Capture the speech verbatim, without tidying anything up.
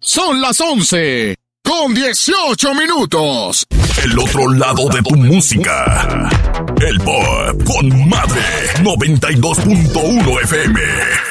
Son las once con dieciocho minutos. El otro lado de tu música. El Pop con Madre noventa y dos punto uno F M.